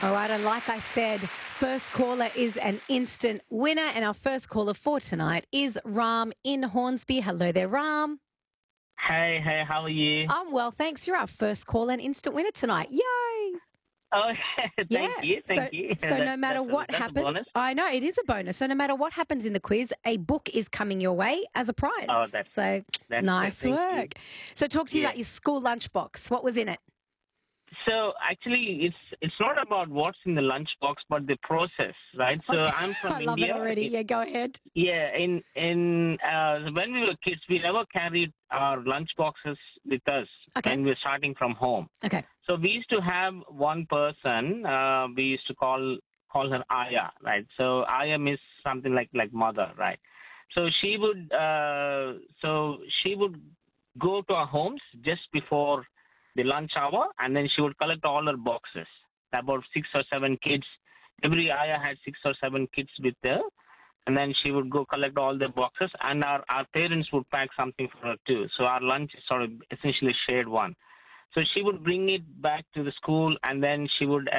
All right, and like I said, first caller is an instant winner, and our first caller for tonight is Ram in Hornsby. Hello there, Ram. Hey, how are you? I'm well, thanks. You're our first caller and instant winner tonight. Yay! Oh, Yeah. thank you, So, thank you. so no matter what That's a happens, bonus. I know it is a bonus. So no matter what happens in the quiz, a book is coming your way as a Oh, prize. So that's great. nice Thank you. work. So talk to you Yeah. about your school lunchbox. What was in it? So actually, it's not about what's in the lunchbox, but the process, right? So Okay. I'm I from love it India. already. Yeah, go ahead. Yeah, in when we were kids, we never carried our lunch boxes with us Okay. when we were starting from home. Okay. So we used to have one person. We used to call her Aya, right? So Aya means something like mother, right? So she would go to our homes just before the lunch hour, and then she would collect all her boxes. About 6 or 7 kids. Every Aya had 6 or 7 kids with her, and then she would go collect all the boxes, and our parents would pack something for her too. So our lunch is sort of essentially shared one. So she would bring it back to the school, and then she would